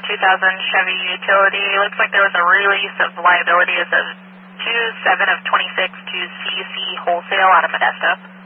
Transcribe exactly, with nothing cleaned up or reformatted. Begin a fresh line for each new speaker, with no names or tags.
two thousand Chevy Utility. Looks like there was a release of liability as of two seven of twenty-six to C C Wholesale out of Modesto.